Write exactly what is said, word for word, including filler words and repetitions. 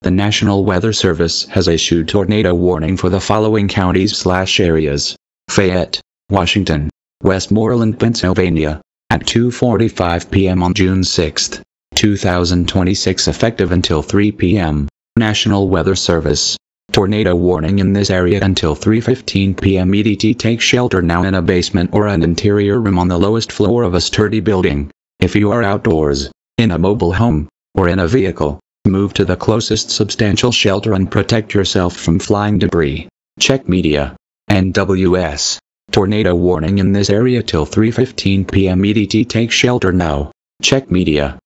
The National Weather Service has issued tornado warning for the following counties slash areas: Fayette, Washington, Westmoreland, Pennsylvania, at two forty-five p m on June sixth, two thousand twenty-six, effective until three p m National Weather Service. Tornado warning in this area until three fifteen p m E D T. Take shelter now in a basement or an interior room on the lowest floor of a sturdy building. If you are outdoors, in a mobile home, or in a vehicle, move to the closest substantial shelter and protect yourself from flying debris. Check media. N W S. Tornado warning in this area till three fifteen p m E D T. Take shelter now. Check media.